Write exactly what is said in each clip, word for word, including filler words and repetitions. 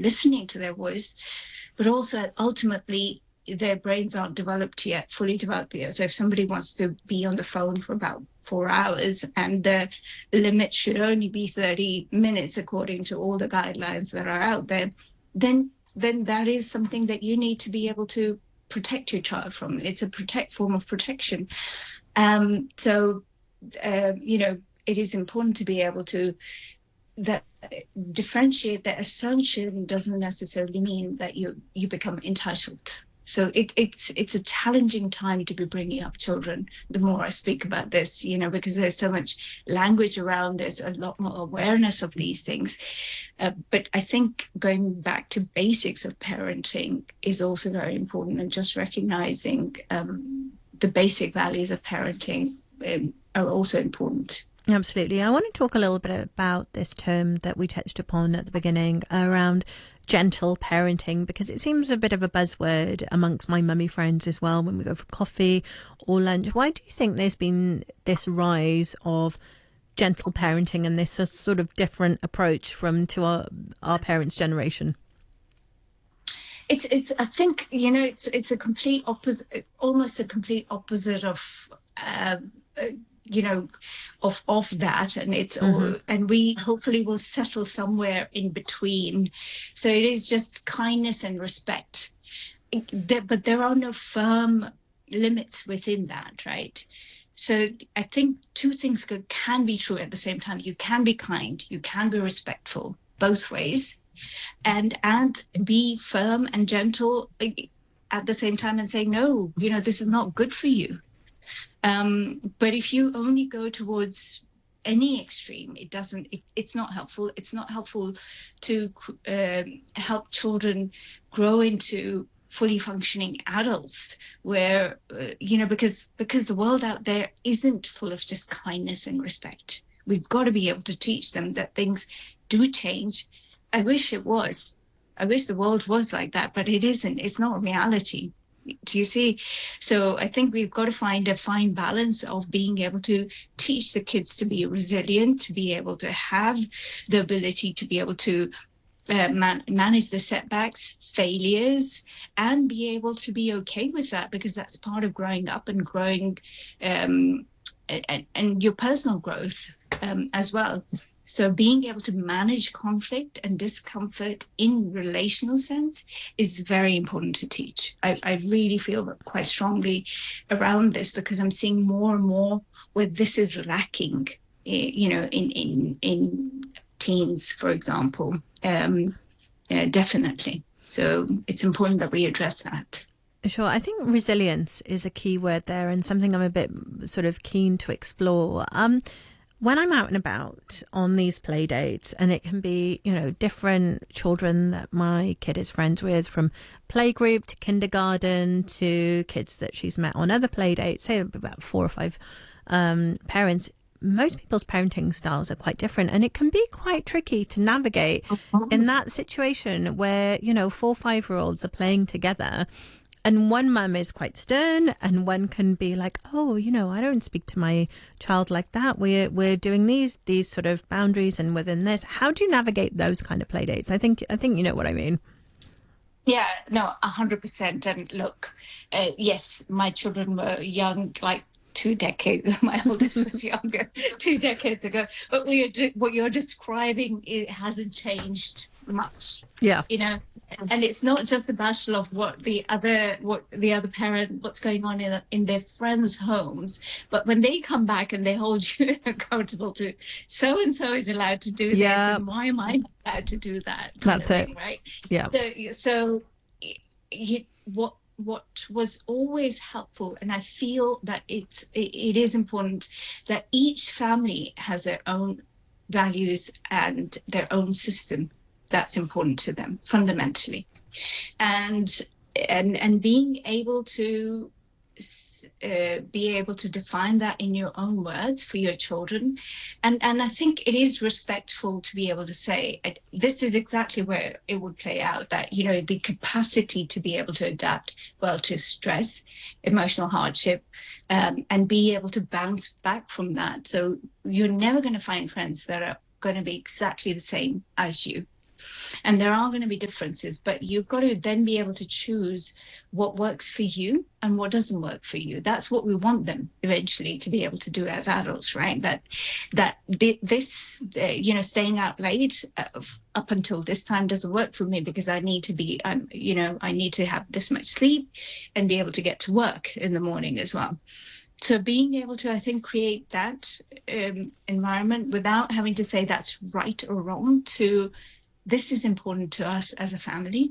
listening to their voice, but also ultimately their brains aren't developed yet, fully developed yet. So if somebody wants to be on the phone for about four hours and the limit should only be thirty minutes according to all the guidelines that are out there, then then that is something that you need to be able to protect your child from. It's a protect form of protection. Um, so, uh, you know, it is important to be able to that differentiate that assumption doesn't necessarily mean that you you become entitled. So it, it's it's a challenging time to be bringing up children. The more I speak about this, you know, because there's so much language around, there's a lot more awareness of these things. Uh, but I think going back to basics of parenting is also very important, and just recognizing um, the basic values of parenting um, are also important. Absolutely. I want to talk a little bit about this term that we touched upon at the beginning around gentle parenting, because it seems a bit of a buzzword amongst my mummy friends as well when we go for coffee or lunch. Why do you think there's been this rise of gentle parenting and this sort of different approach from to our, our parents' generation? It's, it's, I think, you know, it's, it's a complete opposite, almost a complete opposite of, uh, uh, you know, of of that, and it's all, mm-hmm. and we hopefully will settle somewhere in between. So it is just kindness and respect, but there are no firm limits within that, right? So I think two things could, can be true at the same time. You can be kind, you can be respectful, both ways, and and be firm and gentle at the same time and say, no, you know, this is not good for you. Um, but if you only go towards any extreme, it doesn't, it, it's not helpful. It's not helpful to uh, help children grow into fully functioning adults where, uh, you know, because, because the world out there isn't full of just kindness and respect. We've got to be able to teach them that things do change. I wish it was. I wish the world was like that, but it isn't. It's not reality. Do you see? So I think we've got to find a fine balance of being able to teach the kids to be resilient, to be able to have the ability to be able to uh, man- manage the setbacks, failures, and be able to be okay with that, because that's part of growing up and growing um, and, and your personal growth um, as well. So being able to manage conflict and discomfort in relational sense is very important to teach. I, I really feel quite strongly around this, because I'm seeing more and more where this is lacking, you know, in in, in teens, for example, um, yeah, definitely. So it's important that we address that. Sure. I think resilience is a key word there, and something I'm a bit sort of keen to explore. Um, When I'm out and about on these play dates, and it can be, you know, different children that my kid is friends with, from playgroup to kindergarten to kids that she's met on other play dates, say about four or five um, parents, most people's parenting styles are quite different, and it can be quite tricky to navigate in that situation where, you know, four or five year olds are playing together. And one mum is quite stern, and one can be like, oh, you know, I don't speak to my child like that. We're we're doing these these sort of boundaries, and within this, how do you navigate those kind of play dates? I think I think you know what I mean. Yeah, no, a hundred percent. And look, uh, yes, my children were young, like two decades. My oldest was younger, two decades ago. But what you're, what you're describing, it hasn't changed much. Yeah, you know. And it's not just a battle of what the other what the other parent what's going on in in their friends' homes, but when they come back and they hold you accountable to so and so is allowed to do yeah. this, and why am I not allowed to do that? That's it, thing, right? Yeah. So so he, what what was always helpful, and I feel that it's it, it is important that each family has their own values and their own system that's important to them fundamentally, and and and being able to uh, be able to define that in your own words for your children, and and I think it is respectful to be able to say this is exactly where it would play out, that you know the capacity to be able to adapt well to stress, emotional hardship, um, and be able to bounce back from that. So you're never going to find friends that are going to be exactly the same as you. And there are going to be differences, but you've got to then be able to choose what works for you and what doesn't work for you. That's what we want them eventually to be able to do as adults, right? That that this, uh, you know, staying out late uh, up until this time doesn't work for me because I need to be, um, you know, I need to have this much sleep and be able to get to work in the morning as well. So being able to, I think, create that um, environment without having to say that's right or wrong, to this is important to us as a family,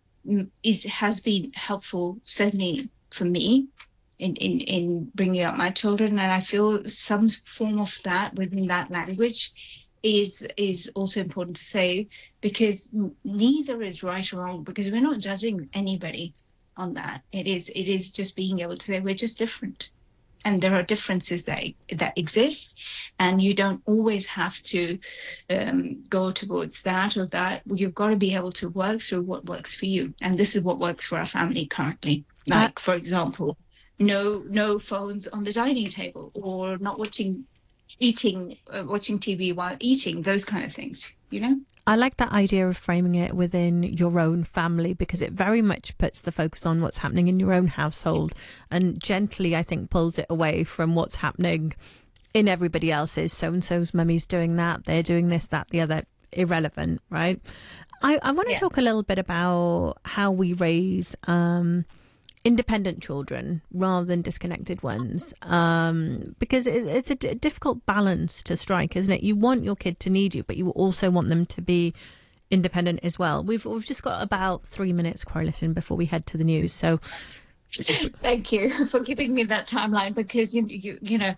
is has been helpful, certainly for me, in, in, in bringing up my children. And I feel some form of that within that language is is also important to say, because neither is right or wrong, because we're not judging anybody on that. It is it is just being able to say we're just different. And there are differences that that exist, and you don't always have to um, go towards that or that. You've got to be able to work through what works for you, and this is what works for our family currently. Like, uh, for example, no no phones on the dining table, or not watching, eating, uh, watching T V while eating. Those kind of things, you know. I like that idea of framing it within your own family, because it very much puts the focus on what's happening in your own household and gently, I think, pulls it away from what's happening in everybody else's. So-and-so's mummy's doing that, they're doing this, that, the other. Irrelevant, right? I, I want to yeah. talk a little bit about how we raise um, independent children rather than disconnected ones, um, because it, it's a d- difficult balance to strike, isn't it? You want your kid to need you, but you also want them to be independent as well. We've we've just got about three minutes, Coalition, before we head to the news. So, thank you for giving me that timeline, because you you you know,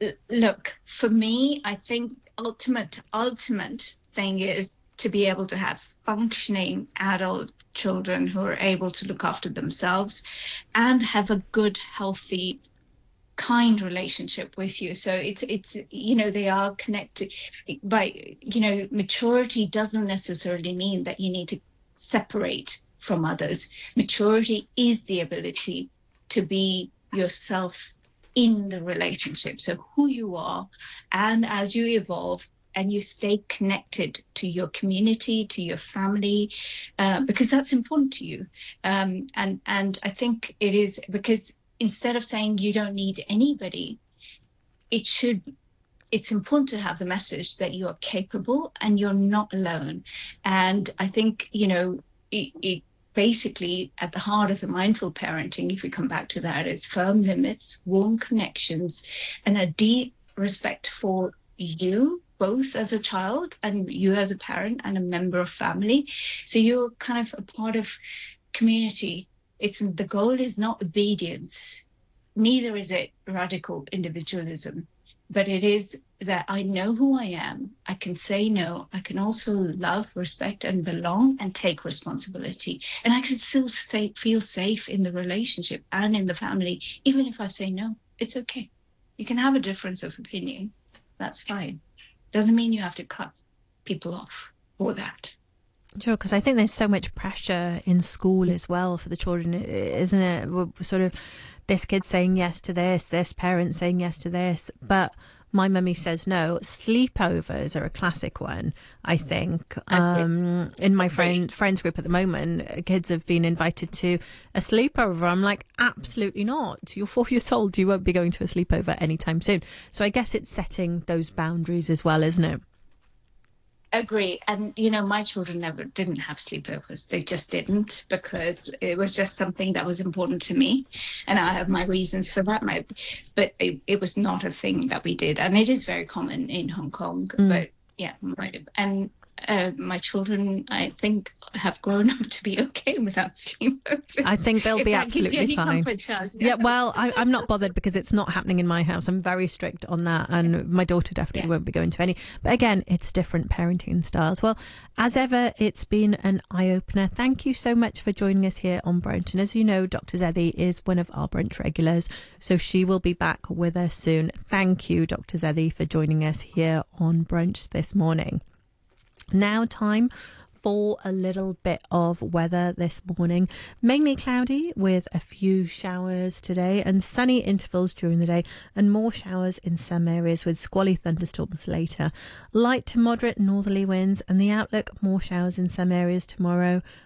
look, for me, I think ultimate ultimate thing is to be able to have functioning adult children who are able to look after themselves and have a good, healthy, kind relationship with you. So it's, it's you know, they are connected. By, you know, maturity doesn't necessarily mean that you need to separate from others. Maturity is the ability to be yourself in the relationship. So who you are, and as you evolve, and you stay connected to your community, to your family, uh, because that's important to you. Um, and and I think it is, because instead of saying you don't need anybody, it should, it's important to have the message that you are capable and you're not alone. And I think, you know, it, it basically at the heart of the mindful parenting, if we come back to that, is firm limits, warm connections, and a deep respect for you, both as a child and you as a parent and a member of family. So you're kind of a part of community. It's the goal is not obedience, neither is it radical individualism, but it is that I know who I am. I can say no. I can also love, respect, and belong and take responsibility. And I can still stay, feel safe in the relationship and in the family, even if I say no. It's okay. You can have a difference of opinion. That's fine. Doesn't mean you have to cut people off for that. Sure, because I think there's so much pressure in school as well for the children, isn't it? We're sort of, this kid saying yes to this, this parent saying yes to this, but my mummy says no. Sleepovers are a classic one, I think. Um, in my friend friends group at the moment, kids have been invited to a sleepover. I'm like, absolutely not. You're four years old. You won't be going to a sleepover anytime soon. So I guess it's setting those boundaries as well, isn't it? Agree. And, you know, my children never didn't have sleepovers. They just didn't, because it was just something that was important to me. And I have my reasons for that. My, but it, it was not a thing that we did. And it is very common in Hong Kong. Mm. But yeah, my, and uh, my children, I think, have grown up to be okay without sleepovers. I think they'll if be that absolutely gives you any fine. comfort, Charles, yeah. yeah, well, I, I'm not bothered because it's not happening in my house. I'm very strict on that, and yeah. my daughter definitely yeah. won't be going to any. But again, it's different parenting styles. Well, as ever, it's been an eye-opener. Thank you so much for joining us here on Brunch. And as you know, Doctor Zethi is one of our Brunch regulars, so she will be back with us soon. Thank you, Doctor Zethi, for joining us here on Brunch this morning. Now time for a little bit of weather this morning. Mainly cloudy with a few showers today and sunny intervals during the day and more showers in some areas with squally thunderstorms later. Light to moderate northerly winds and the outlook, more showers in some areas tomorrow